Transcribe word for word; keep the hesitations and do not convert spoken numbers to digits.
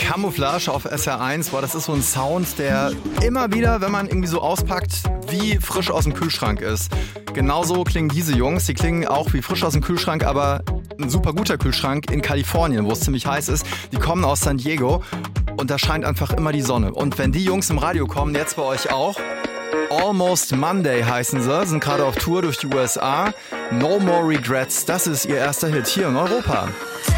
Camouflage auf S R eins, boah, das ist so ein Sound, der immer wieder, wenn man irgendwie so auspackt, wie frisch aus dem Kühlschrank ist. Genauso klingen diese Jungs, die klingen auch wie frisch aus dem Kühlschrank, aber ein super guter Kühlschrank in Kalifornien, wo es ziemlich heiß ist. Die kommen aus San Diego und da scheint einfach immer die Sonne. Und wenn die Jungs im Radio kommen, jetzt bei euch auch, Almost Monday heißen sie, sind gerade auf Tour durch die U S A. No More Regrets, das ist ihr erster Hit hier in Europa.